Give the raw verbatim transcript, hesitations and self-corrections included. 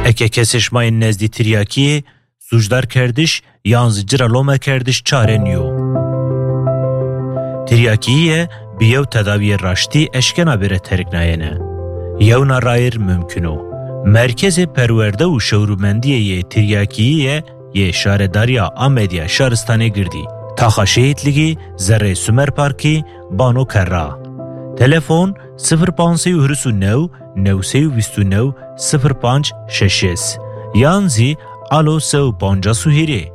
اکه کسش مای نزدی تریاکیه سوجدار کردش یانز جرالومه کردش چاره نیو. تریاکیه بیو تداوی راشتی اشکنا بره ترک ناینه. یو نرایر ممکنو. مرکز پرورده و شورومندیه تریاکیه یه شارداریا آمدیا شارستانه گردی. تا شهید لگی زره سومر پارکی بانو کرا. تلفن صفر پانسی و هرسو نو نو سی و ویستو نو صفر پانچ ششیس. یانزی آلو سو پانجا سوهیری.